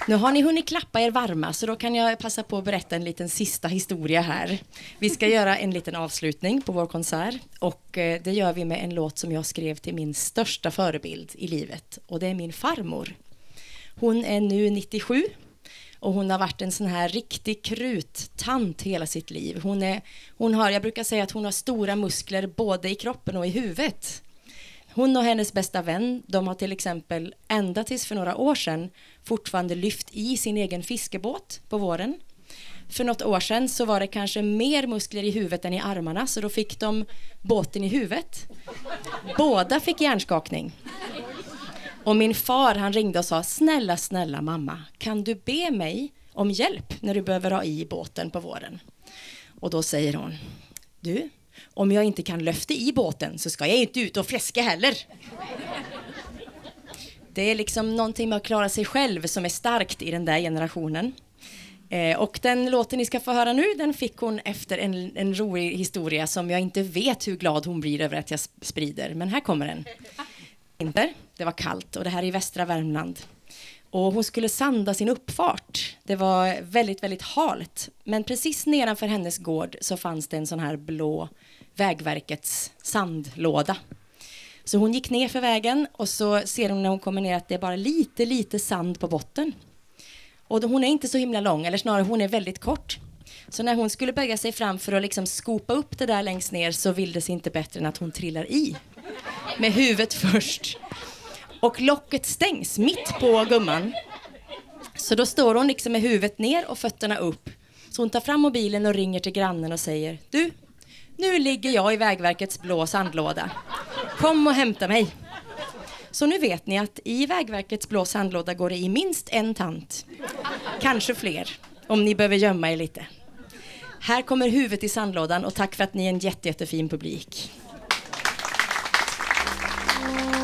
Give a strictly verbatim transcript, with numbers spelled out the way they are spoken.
Nu har ni hunnit klappa er varma, så då kan jag passa på att berätta en liten sista historia här. Vi ska göra en liten avslutning på vår konsert, och eh, det gör vi med en låt som jag skrev till min största förebild i livet, och det är min farmor. Hon är nu nittiosju och hon har varit en sån här riktig kruttant hela sitt liv. Hon är, hon har, jag brukar säga att hon har stora muskler både i kroppen och i huvudet. Hon och hennes bästa vän, de har till exempel ända tills för några år sedan fortfarande lyft i sin egen fiskebåt på våren. För något år sedan så var det kanske mer muskler i huvudet än i armarna, så då fick de båten i huvudet. Båda fick hjärnskakning. Och min far, han ringde och sa: snälla, snälla mamma, kan du be mig om hjälp när du behöver ha i båten på våren? Och då säger hon: du, om jag inte kan lyfta i båten så ska jag inte ut och fiska heller. Det är liksom någonting med att klara sig själv som är starkt i den där generationen. Eh, och den låten ni ska få höra nu, den fick hon efter en, en rolig historia som jag inte vet hur glad hon blir över att jag sprider. Men här kommer den. Vinter, det var kallt och det här är i västra Värmland. Och hon skulle sanda sin uppfart. Det var väldigt, väldigt halt. Men precis nedanför hennes gård så fanns det en sån här blå Vägverkets sandlåda. Så hon gick ner för vägen och så ser hon när hon kommer ner att det är bara lite, lite sand på botten. Och hon är inte så himla lång, eller snarare hon är väldigt kort. Så när hon skulle böja sig fram för att liksom skopa upp det där längst ner så vill det sig inte bättre än att hon trillar i. Med huvudet först. Och locket stängs mitt på gumman. Så då står hon liksom med huvudet ner och fötterna upp. Så hon tar fram mobilen och ringer till grannen och säger: du, nu ligger jag i Vägverkets blå sandlåda. Kom och hämta mig. Så nu vet ni att i Vägverkets blå sandlåda går det i minst en tant. Kanske fler, om ni behöver gömma er lite. Här kommer huvudet i sandlådan, och tack för att ni är en jätte, jättefin publik.